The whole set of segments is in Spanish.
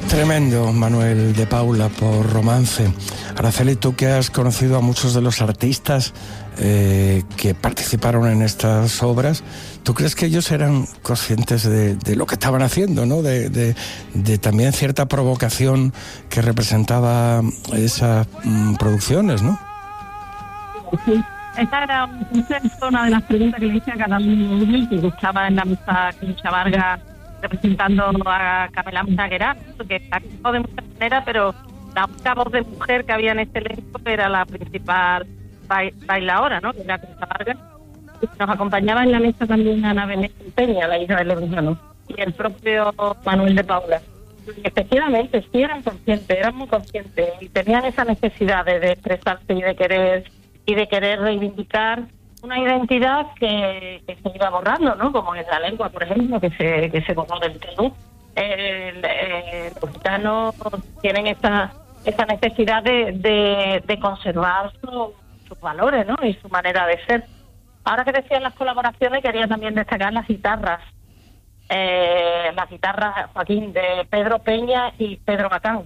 Tremendo, Manuel de Paula, por Romance. Araceli, tú que has conocido a muchos de los artistas que participaron en estas obras, ¿tú crees que ellos eran conscientes de lo que estaban haciendo, ¿no? De también cierta provocación que representaba esas producciones, ¿no? Sí, esta era una de las preguntas que le hice a cada uno de ellos, que estaba en la mesa Concha Vargas representando a Carmela Miraguera, que actuó de muchas maneras, pero la única voz de mujer que había en este elenco era la principal bailadora, ¿no? Que era Concha Vargas. Nos acompañaba en la mesa también Ana Belén Peña, la hija del Lebrijano, y el propio Manuel de Paula. Y efectivamente, sí eran conscientes, eran muy conscientes, y tenían esa necesidad de expresarse y de querer reivindicar una identidad que se iba borrando, ¿no? Como en la lengua, por ejemplo, que se borró del todo. Los gitanos tienen esa necesidad de conservar sus valores, ¿no? Y su manera de ser. Ahora que decían las colaboraciones, quería también destacar las guitarras. Las guitarras, Joaquín, de Pedro Peña y Pedro Bacán.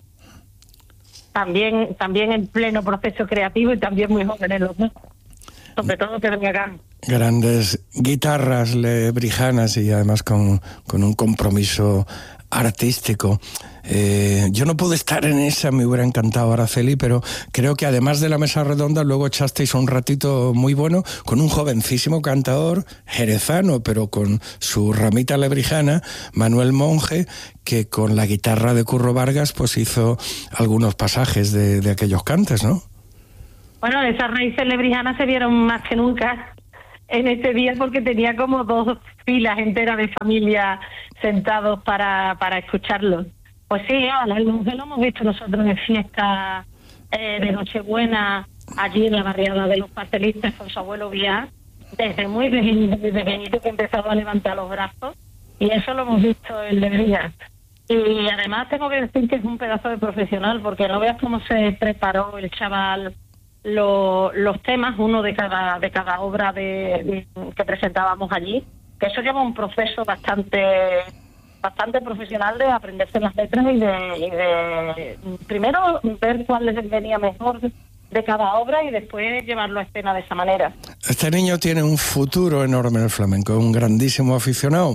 También en pleno proceso creativo y también muy jóvenes los dos. Sobre todo Pedro Bacán. Grandes guitarras lebrijanas y además con un compromiso artístico. Yo no pude estar en esa, me hubiera encantado, Araceli, pero creo que además de la mesa redonda luego echasteis un ratito muy bueno con un jovencísimo cantador jerezano, pero con su ramita lebrijana, Manuel Monge, que con la guitarra de Curro Vargas pues hizo algunos pasajes de aquellos cantes, ¿no? Bueno, esas raíces lebrijanas se vieron más que nunca en este día porque tenía como 2 filas enteras de familia sentados para escucharlos. Pues sí, lo hemos visto nosotros en fiesta de Nochebuena, allí en la barriada de los pastelistas con su abuelo Biar, desde muy pequeñito que empezaba a levantar los brazos, y eso lo hemos visto en Lebrija. Y además tengo que decir que es un pedazo de profesional, porque no veas cómo se preparó el chaval los temas, uno de cada obra que presentábamos allí, que eso lleva un proceso bastante profesional de aprenderse las letras y de primero ver cuál les venía mejor de cada obra y después llevarlo a escena de esa manera. Este niño tiene un futuro enorme en el flamenco, un grandísimo aficionado.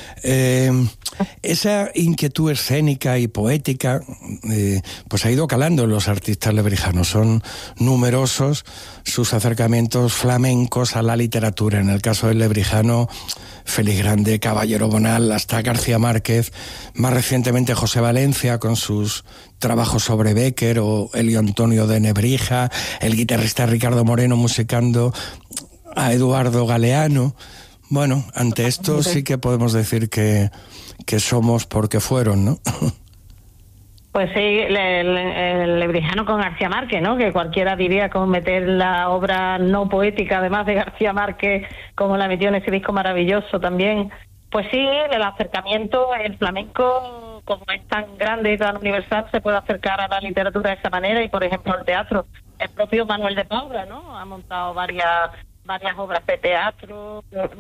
Esa inquietud escénica y poética pues ha ido calando en los artistas lebrijanos. Son numerosos sus acercamientos flamencos a la literatura. En el caso del lebrijano, Félix Grande, Caballero Bonal, hasta García Márquez, más recientemente José Valencia con sus trabajos sobre Bécquer, o Elio Antonio de Nebrija, el guitarrista Ricardo Moreno musicando a Eduardo Galeano. Bueno, ante esto sí que podemos decir que somos porque fueron, ¿no? Pues sí, el lebrijano con García Márquez, ¿no? Que cualquiera diría como meter la obra no poética, además de García Márquez, como la metió en ese disco maravilloso también. Pues sí, el acercamiento, el flamenco, como es tan grande y tan universal, se puede acercar a la literatura de esa manera y, por ejemplo, al teatro. El propio Manuel de Paula, ¿no? Ha montado varias obras de teatro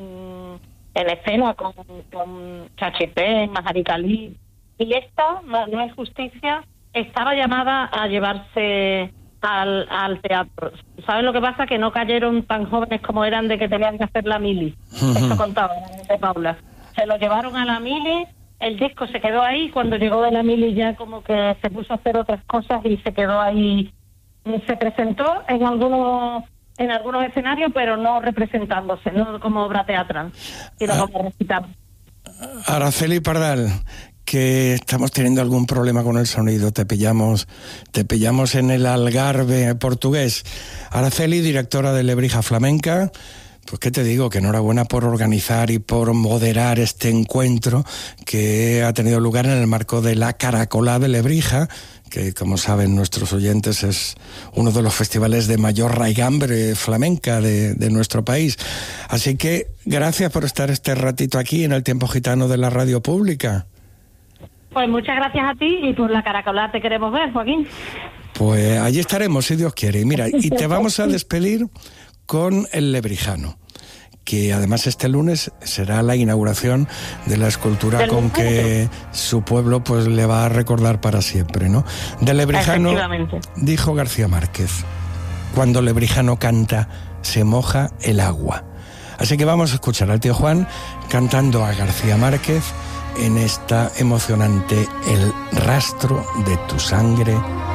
en escena con Chachipén, Majaricalí. Y esta, No es justicia, estaba llamada a llevarse al teatro. ¿Sabes lo que pasa? Que no cayeron tan jóvenes como eran de que tenían que hacer la mili. Eso contaba de Paula. Se lo llevaron a la mili, el disco se quedó ahí, cuando llegó de la mili ya como que se puso a hacer otras cosas y se quedó ahí. Se presentó en algunos escenarios, pero no representándose, no como obra teatral, sino como recitar. Araceli Pardal, que estamos teniendo algún problema con el sonido, te pillamos en el Algarve portugués. Araceli, directora de Lebrija Flamenca, pues qué te digo, que enhorabuena por organizar y por moderar este encuentro que ha tenido lugar en el marco de la Caracolá de Lebrija, que como saben nuestros oyentes es uno de los festivales de mayor raigambre flamenca de nuestro país. Así que gracias por estar este ratito aquí en el Tiempo Gitano de la Radio Pública. Pues muchas gracias a ti, y por la Caracolá te queremos ver, Joaquín. Pues allí estaremos, si Dios quiere. Y mira, y te vamos a despedir con el lebrijano, que además este lunes será la inauguración de la escultura con que su pueblo pues le va a recordar para siempre, ¿no? De Lebrijano, dijo García Márquez, cuando Lebrijano canta, se moja el agua. Así que vamos a escuchar al tío Juan cantando a García Márquez en esta emocionante El rastro de tu sangre